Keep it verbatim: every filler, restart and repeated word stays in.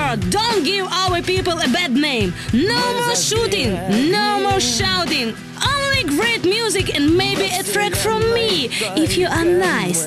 Remember, don't give our people a bad name. No more shooting, no more shouting. Only great music and maybe a track from me. If you are nice,